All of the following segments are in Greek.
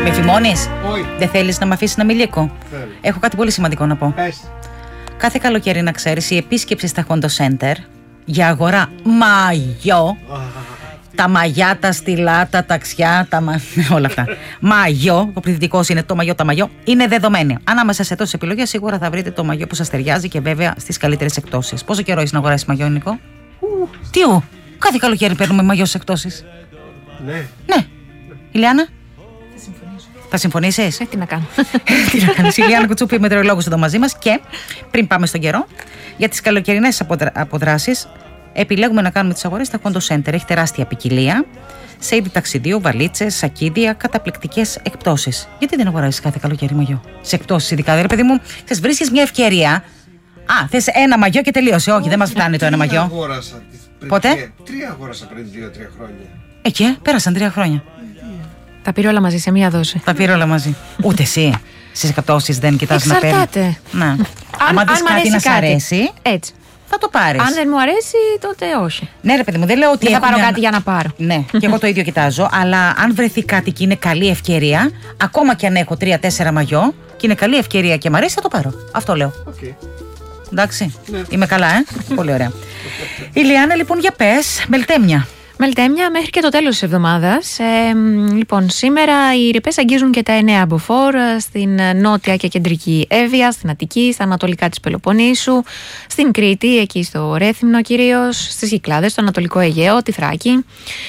Με φημώνεις? Όχι. Δεν θέλεις να με αφήσεις να μιλήσω? Θέλω. Έχω κάτι πολύ σημαντικό να πω. Πες. Κάθε καλοκαίρι, να ξέρεις, η επίσκεψη στα Hondo Center για αγορά μαγιό. Τα μαγιά, τα στυλά, τα ταξιά, όλα αυτά. Μαγιό, ο πληθυντικός είναι το μαγιό, τα μαγιό, είναι δεδομένη. Ανάμεσα σε τόσες επιλογές σίγουρα θα βρείτε το μαγιό που σας ταιριάζει και βέβαια στις καλύτερες εκπτώσεις. Πόσο καιρό έχεις να αγοράσεις μαγιό, Νικό? Τι ου, κάθε καλοκαίρι παίρνουμε μαγιό στις εκπτώσεις. Ναι. Ναι. Ηλιάνα? Θα συμφωνήσεις? Τι να κάνω. Τι να κάνεις? Η Ηλιάνα Κουτσούπη, μετεωρολόγος εδώ μαζί μας. Και πριν πάμε στον καιρό, για τις καλοκαιρινές αποδράσεις, επιλέγουμε να κάνουμε τις αγορές στα Hondo Center. Έχει τεράστια ποικιλία σε είδη ταξιδίου, βαλίτσες, σακίδια, καταπληκτικές εκπτώσεις. Γιατί δεν αγοράζεις κάθε καλοκαίρι μαγιό? Σε εκπτώσεις ειδικά, ρε παιδί μου, θες βρίσκεις μια ευκαιρία. Α, θες ένα μαγιό και τελείωσε. Όχι, δεν μας φτάνει το ένα μαγιό. Αγόρασα πριν Πότε? 3 αγόρασα πριν 2-3 χρόνια. Και πέρασαν 3 χρόνια. Τα πήρε όλα μαζί σε μία δόση. Τα πήρε όλα μαζί. Ούτε εσύ στις εκπτώσεις δεν κοιτάς να παίρνεις? Εξαρτάται. Ναι. Αν Άμα δεις μ' κάτι αρέσει να σ' κάτι. αρέσει, Έτσι. θα το πάρεις. Αν δεν μου αρέσει, τότε όχι. Ναι, ρε παιδί μου, δεν λέω ότι. Δεν θα έχουμε πάρω κάτι για να πάρω. Ναι, και εγώ το ίδιο κοιτάζω. Αλλά αν βρεθεί κάτι και είναι καλή ευκαιρία, ακόμα και αν έχω 3-4 μαγιό και είναι καλή ευκαιρία και μ' αρέσει, θα το πάρω. Αυτό λέω. Okay. Εντάξει. Ναι. Είμαι καλά, Πολύ ωραία. Ηλιάνα, λοιπόν, για πες, Μελτέμια. Μελτέμια μέχρι και το τέλος της εβδομάδας. Λοιπόν, σήμερα οι ρηπές αγγίζουν και τα 9 μποφόρ στην νότια και κεντρική Εύβοια, στην Αττική, στα ανατολικά της Πελοποννήσου, στην Κρήτη, εκεί στο Ρέθυμνο κυρίως, στις Κυκλάδες, στο Ανατολικό Αιγαίο, τη Θράκη.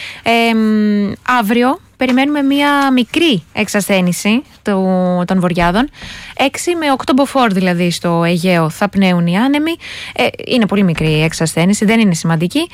Αύριο περιμένουμε μία μικρή εξασθένηση των βορειάδων. 6 με 8 μποφόρ δηλαδή στο Αιγαίο θα πνέουν οι άνεμοι. Είναι πολύ μικρή η εξασθένηση, δεν είναι σημαντική.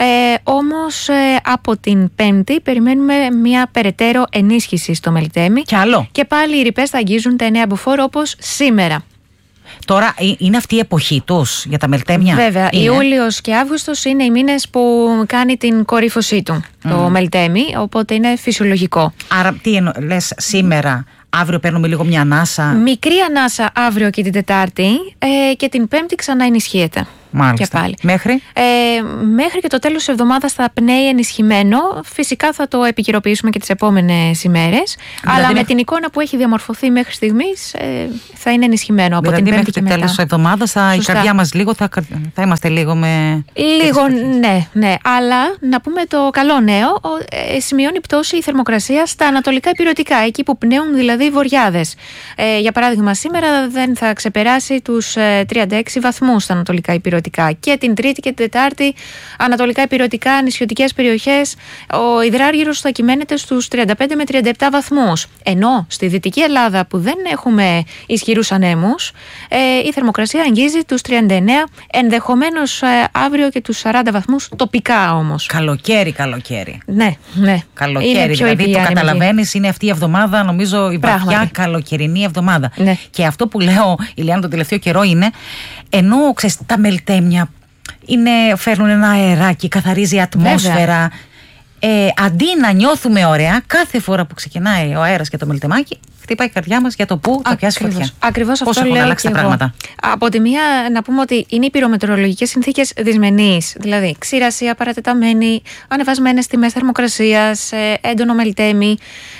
Όμως από την Πέμπτη περιμένουμε μία περαιτέρω ενίσχυση στο Μελτέμι. Κι άλλο. Και πάλι οι ρηπές θα αγγίζουν τα 9 μποφόρ όπως σήμερα. Τώρα είναι αυτή η εποχή τους για τα Μελτέμια? Βέβαια, είναι. Ιούλιος και Αύγουστος είναι οι μήνες που κάνει την κορύφωσή του το Μελτέμι, οπότε είναι φυσιολογικό. Άρα τι λες σήμερα, αύριο παίρνουμε λίγο μια ανάσα? Μικρή ανάσα αύριο και την Τετάρτη και την Πέμπτη ξανά ενισχύεται. Μάλιστα. Και πάλι. Μέχρι? Μέχρι και το τέλος της εβδομάδας θα πνέει ενισχυμένο. Φυσικά θα το επικαιροποιήσουμε και τις επόμενες ημέρες. Δηλαδή αλλά με την εικόνα που έχει διαμορφωθεί μέχρι στιγμής θα είναι ενισχυμένο από Δηλαδή την Πέμπτη μέχρι και το τέλος της εβδομάδας η καρδιά μας λίγο θα είμαστε λίγο με... Λίγο, ναι. Αλλά να πούμε το καλό νέο, σημειώνει πτώση η θερμοκρασία στα ανατολικά υπηρετικά, εκεί που πνέουν δηλαδή οι βορειάδες. Για παράδειγμα, σήμερα δεν θα ξεπεράσει τους 36 βαθμούς στα ανατολικά υπηρετικά. Και την Τρίτη και την Τετάρτη, ανατολικά υπηρετικά, νησιωτικές περιοχές, ο υδράργυρος θα κυμαίνεται στους 35 με 37 βαθμούς. Ενώ στη Δυτική Ελλάδα, που δεν έχουμε ισχυρούς ανέμους, η θερμοκρασία αγγίζει τους 39, ενδεχομένως αύριο και τους 40 βαθμούς, τοπικά όμως. Καλοκαίρι. Ναι. Καλοκαίρι, δηλαδή το καταλαβαίνεις, είναι αυτή η εβδομάδα, νομίζω, η βαθιά καλοκαιρινή εβδομάδα. Ναι. Και αυτό που λέω, Ηλιάνα, τον τελευταίο καιρό είναι, ενώ ξέρεις, τα Μελτέμια φέρνουν ένα αεράκι, καθαρίζει η ατμόσφαιρα. Αντί να νιώθουμε ωραία, κάθε φορά που ξεκινάει ο αέρας και το μελτεμάκι, χτυπάει η καρδιά μας για το πού θα πιάσει φωτιά. Ακριβώς αυτό έχουν λέω αλλάξει και τα εγώ. πράγματα. Από τη μία, να πούμε ότι είναι οι πυρομετεωρολογικές συνθήκες δυσμενείς, δηλαδή ξηρασία παρατεταμένη, ανεβασμένες τιμές θερμοκρασίας, έντονο μελτέμι,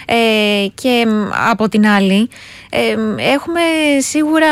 και από την άλλη έχουμε σίγουρα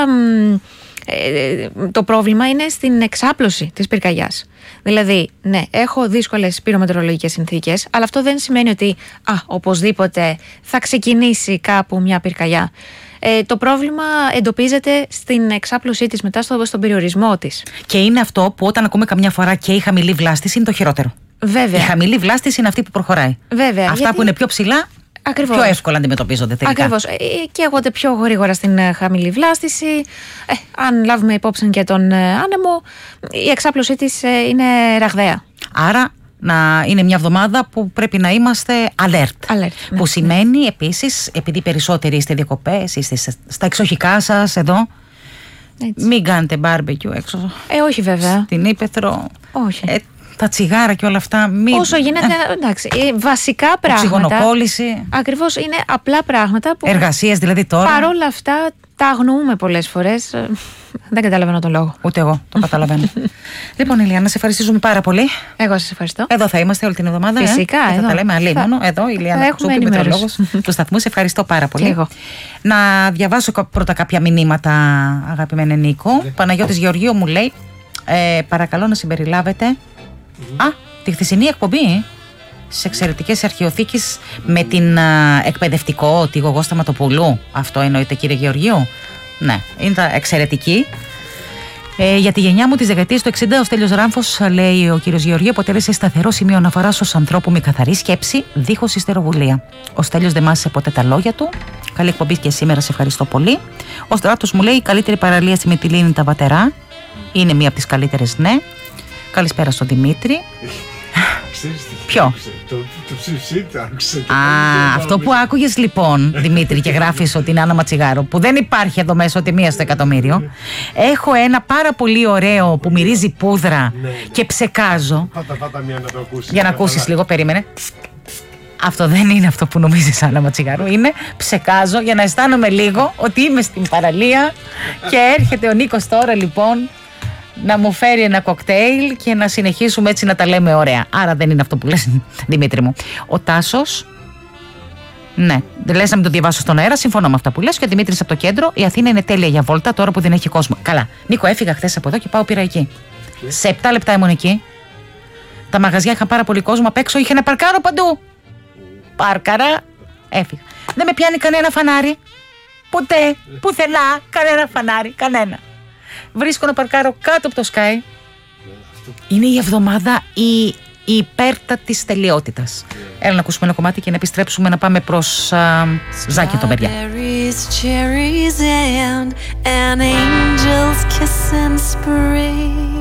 το πρόβλημα είναι στην εξάπλωση της πυρκαγιάς. Δηλαδή, ναι, έχω δύσκολες πυρομετεωρολογικές συνθήκες, αλλά αυτό δεν σημαίνει ότι οπωσδήποτε θα ξεκινήσει κάπου μια πυρκαγιά. Το πρόβλημα εντοπίζεται στην εξάπλωσή της, μετά στον περιορισμό της. Και είναι αυτό που όταν ακούμε καμιά φορά και η χαμηλή βλάστηση είναι το χειρότερο. Βέβαια. Η χαμηλή βλάστηση είναι αυτή που προχωράει. Βέβαια. Αυτά που είναι πιο ψηλά, ακριβώς, πιο εύκολα αντιμετωπίζονται τελικά. Ακριβώς. Και εγώ πιο γρήγορα στην χαμηλή βλάστηση. Αν λάβουμε υπόψη και τον άνεμο, η εξάπλωσή της είναι ραγδαία. Άρα να είναι μια εβδομάδα που πρέπει να είμαστε alert. Που σημαίνει επίσης, επειδή περισσότεροι είστε διακοπές, είστε στα εξοχικά σας εδώ, μην κάνετε barbecue έξω. Όχι βέβαια. Στην Ήπεθρο. Όχι. τα τσιγάρα και όλα αυτά. Όσο γίνεται, εντάξει, βασικά πράγματα. Οξυγονοκόλληση. Ακριβώς, είναι απλά πράγματα που. Εργασίες δηλαδή τώρα. Παρόλα αυτά τα αγνοούμε πολλές φορές. Δεν καταλαβαίνω τον λόγο. Ούτε εγώ το καταλαβαίνω. Λοιπόν, Ηλιάνα, σε ευχαριστήσουμε πάρα πολύ. Εγώ σας ευχαριστώ. Εδώ θα είμαστε όλη την εβδομάδα. Φυσικά. Θα τα λέμε αλίμονο. Εδώ η Ηλιάνα Κουτσούπη, μετεωρολόγος του σταθμού. Σε ευχαριστώ πάρα πολύ. Και εγώ. Να διαβάσω πρώτα κάποια μηνύματα, αγαπημένη Νίκο. Παναγιώτης Γεωργίου μου λέει: παρακαλώ να συμπεριλάβετε. Τη χθεσινή εκπομπή στις εξαιρετικές αρχαιοθήκες με την εκπαιδευτικό, τη Γογό Σταματοπούλου. Αυτό εννοείται, κύριε Γεωργίου? Ναι, είναι εξαιρετική. Για τη γενιά μου της δεκαετίας του 60, ο Στέλιος Ράμφος, λέει ο κύριος Γεωργίου, αποτέλεσε σταθερό σημείο αναφοράς ως ανθρώπου με καθαρή σκέψη, δίχως ιστεροβουλία. Ο Στέλιος δεν μάσησε ποτέ τα λόγια του. Καλή εκπομπή και σήμερα, σε ευχαριστώ πολύ. Ο Στράτος μου λέει: η καλύτερη παραλία στη Μυτιλήνη είναι τα Βατερά. Είναι μία από τις καλύτερες, ναι. Καλησπέρα στον Δημήτρη. Ποιο? Το ψήφι το άκουσα. Αυτό που άκουγες λοιπόν, Δημήτρη, και γράφεις ότι είναι άνομα τσιγάρο, που δεν υπάρχει εδώ μέσα ότι μία στο εκατομμύριο. Έχω ένα πάρα πολύ ωραίο που μυρίζει πούδρα και ψεκάζω. Πάτα μία να το ακούσεις. Για να ακούσεις λίγο, περίμενε. Αυτό δεν είναι αυτό που νομίζεις άνομα τσιγάρο. Είναι ψεκάζω για να αισθάνομαι λίγο ότι είμαι στην παραλία και έρχεται ο Νίκος τώρα λοιπόν να μου φέρει ένα κοκτέιλ και να συνεχίσουμε έτσι να τα λέμε ωραία. Άρα δεν είναι αυτό που λες, Δημήτρη μου. Ο Τάσος, ναι, δεν λες να μην το διαβάσω στον αέρα, συμφωνώ με αυτά που λες. Και ο Δημήτρης από το κέντρο: η Αθήνα είναι τέλεια για βόλτα τώρα που δεν έχει κόσμο. Καλά, Νίκο, έφυγα χθες από εδώ και πάω πήρα εκεί. Σε 7 λεπτά ήμουν εκεί. Τα μαγαζιά είχαν πάρα πολύ κόσμο απ' έξω, είχε να παρκάρω παντού. Πάρκαρα, έφυγα. Δεν με πιάνει κανένα φανάρι. Ποτέ, πουθενά, κανένα φανάρι, κανένα. Βρίσκω να παρκάρω κάτω από το Sky. Είναι η εβδομάδα η υπέρτατης τελειότητας. Έλα να ακούσουμε ένα κομμάτι και να επιστρέψουμε να πάμε προς Ζάκη το παιδιά. Cherries and an angel's kiss in spring.